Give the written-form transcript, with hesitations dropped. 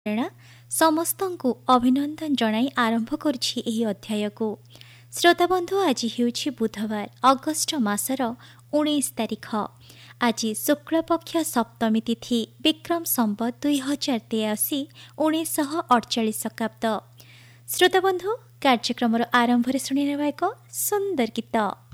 ପ୍ରେରଣା ସମସ୍ତଙ୍କୁ ଅଭିନନ୍ଦନ ଜଣାଇ ଆରମ୍ଭ କରିଛି ଏହି ଅଧ୍ୟାୟକୁ। ଶ୍ରୋତାବନ୍ଧୁ, ଆଜି ହେଉଛି ବୁଧବାର, ଅଗଷ୍ଟ ମାସର 19 ତାରିଖ। ଆଜି ଶୁକ୍ଳପକ୍ଷ ସପ୍ତମୀ ତିଥି, ବିକ୍ରମ ସମ୍ବତ 2083 1948 ଶକାବ୍ଦ। ଶ୍ରୋତାବନ୍ଧୁ, କାର୍ଯ୍ୟକ୍ରମର ଆରମ୍ଭରେ ଶୁଣିନେବା ଏକ ସୁନ୍ଦର ଗୀତ।